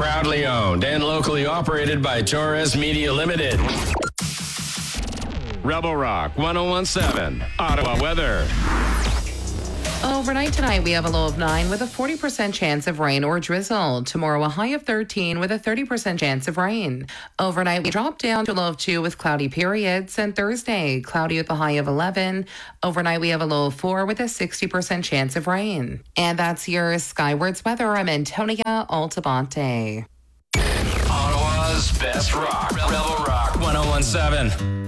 Proudly owned and locally operated by Torres Media Limited. Rebel Rock 1017, Ottawa weather. Overnight tonight, we have a low of 9 with a 40% chance of rain or drizzle. Tomorrow, a high of 13 with a 30% chance of rain. Overnight, we drop down to a low of 2 with cloudy periods. And Thursday, cloudy with a high of 11. Overnight, we have a low of 4 with a 60% chance of rain. And that's your Skywards weather. I'm Antonia Altabante. Ottawa's best rock. Rebel Rock 1017.